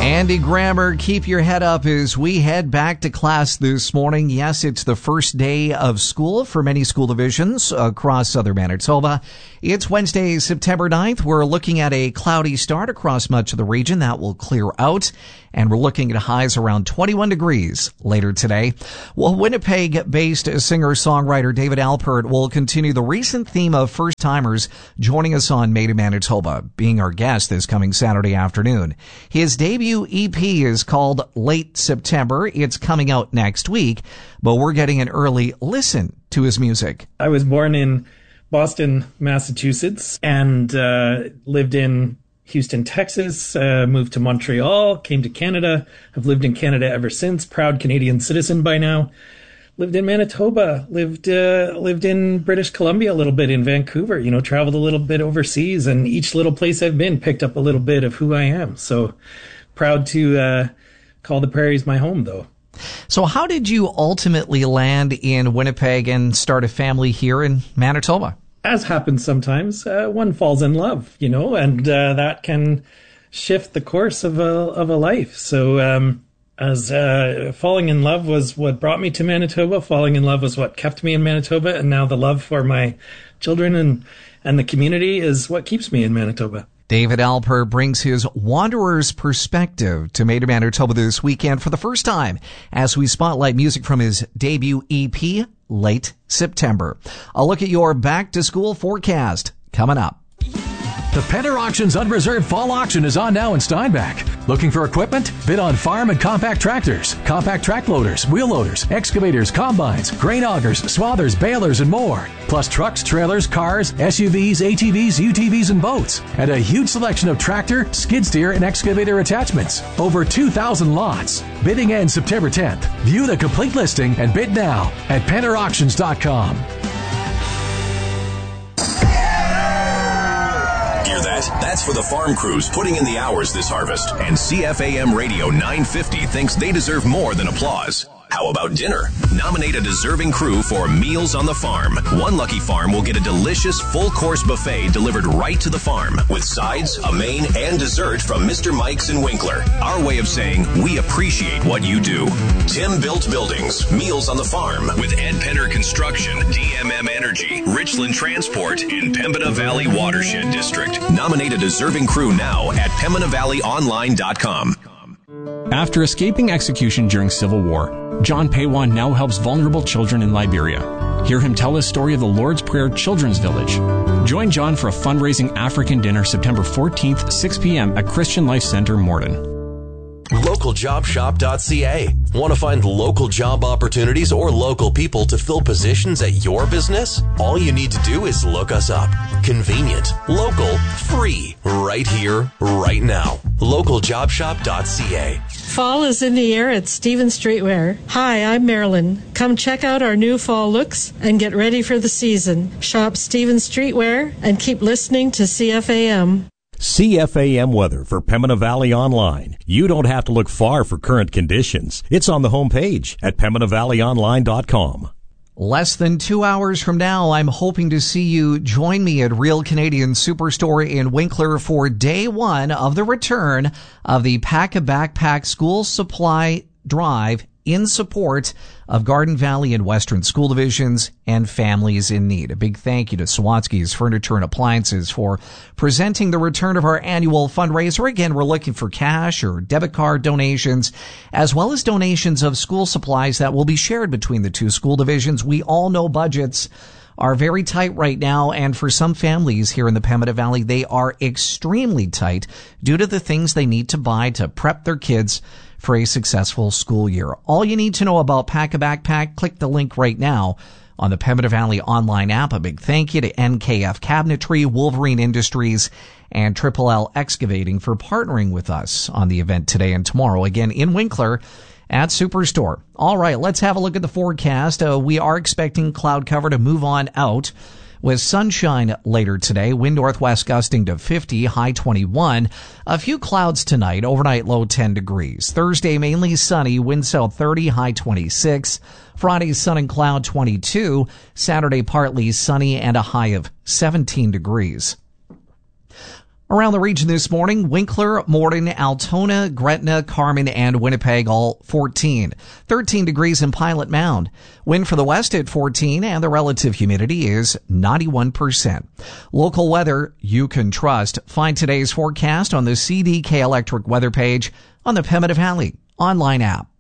Andy Grammer, keep your head up as we head back to class this morning. Yes, it's the first day of school for many school divisions across southern Manitoba. It's Wednesday, September 9th. We're looking at a cloudy start across much of the region. That will clear out, and we're looking at highs around 21 degrees later today. Well, Winnipeg-based singer-songwriter David Alpert will continue the recent theme of first-timers joining us on Made in Manitoba, being our guest this coming Saturday afternoon. His debut EP is called Late September. It's coming out next week, but we're getting an early listen to his music. I was born in Boston, Massachusetts, and lived in Houston, Texas, moved to Montreal, came to Canada. I've lived in Canada ever since, proud Canadian citizen by now. Lived in Manitoba, lived in British Columbia a little bit, in Vancouver, traveled a little bit overseas, and each little place I've been picked up a little bit of who I am. So proud to call the prairies my home, though. So how did you ultimately land in Winnipeg and start a family here in Manitoba? As happens sometimes, one falls in love, and that can shift the course of a life. So as falling in love was what brought me to Manitoba, falling in love was what kept me in Manitoba, and now the love for my children and the community is what keeps me in Manitoba. David Alpert brings his wanderer's perspective to Made in Manitoba this weekend for the first time as we spotlight music from his debut EP, Late September. A look at your back-to-school forecast coming up. The Penner Auctions Unreserved Fall Auction is on now in Steinbach. Looking for equipment? Bid on farm and compact tractors, compact track loaders, wheel loaders, excavators, combines, grain augers, swathers, balers, and more. Plus trucks, trailers, cars, SUVs, ATVs, UTVs, and boats. And a huge selection of tractor, skid steer, and excavator attachments. Over 2,000 lots. Bidding ends September 10th. View the complete listing and bid now at PennerAuctions.com. That's for the farm crews putting in the hours this harvest. And CFAM Radio 950 thinks they deserve more than applause. How about dinner? Nominate a deserving crew for Meals on the Farm. One lucky farm will get a delicious full-course buffet delivered right to the farm with sides, a main, and dessert from Mr. Mike's in Winkler. Our way of saying we appreciate what you do. Tim Built Buildings. Meals on the Farm with Ed Penner Construction, DMM Energy, Richland Transport, and Pembina Valley Watershed District. Nominate a deserving crew now at PembinaValleyOnline.com. After escaping execution during Civil War, John Paywan now helps vulnerable children in Liberia. Hear him tell his story of the Lord's Prayer Children's Village. Join John for a fundraising African dinner September 14th, 6 p.m. at Christian Life Center, Morden. LocalJobShop.ca. Want to find local job opportunities or local people to fill positions at your business? All you need to do is look us up. Convenient, local, free, right here, right now. LocalJobShop.ca. Fall is in the air at Stevens Streetwear. Hi, I'm Marilyn. Come check out our new fall looks and get ready for the season. Shop Stevens Streetwear and keep listening to CFAM. CFAM weather for Pembina Valley Online. You don't have to look far for current conditions. It's on the homepage at PembinaValleyOnline.com. Less than 2 hours from now, I'm hoping to see you join me at Real Canadian Superstore in Winkler for day one of the return of the Pack a Backpack School Supply Drive in support of Garden Valley and Western School Divisions and families in need. A big thank you to Sawatsky's Furniture and Appliances for presenting the return of our annual fundraiser. Again, we're looking for cash or debit card donations, as well as donations of school supplies that will be shared between the two school divisions. We all know budgets are very tight right now, and for some families here in the Pembina Valley, they are extremely tight due to the things they need to buy to prep their kids for a successful school year. All you need to know about Pack a Backpack, click the link right now on the Pembina Valley online app. A big thank you to NKF Cabinetry, Wolverine Industries, and Triple L Excavating for partnering with us on the event today and tomorrow, again in Winkler at Superstore. All right, let's have a look at the forecast. We are expecting cloud cover to move on out with sunshine later today. Wind northwest gusting to 50, high 21. A few clouds tonight, overnight low 10 degrees. Thursday mainly sunny, wind south 30, high 26. Friday sun and cloud 22. Saturday partly sunny and a high of 17 degrees. Around the region this morning, Winkler, Morden, Altona, Gretna, Carmen, and Winnipeg all 14. 13 degrees in Pilot Mound. Wind for the west at 14, and the relative humidity is 91%. Local weather you can trust. Find today's forecast on the CDK Electric weather page on the Pembina Valley online app.